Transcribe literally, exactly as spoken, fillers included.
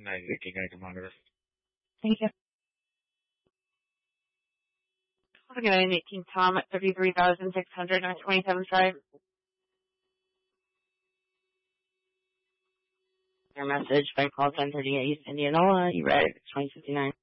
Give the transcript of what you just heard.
nine eighteen I can monitor. Thank you. nine eighteen Tom at thirty-three thousand six hundred on twenty-seventh Drive. Your message by call ten thirty-eight East Indianola. You read it. twenty fifty-nine.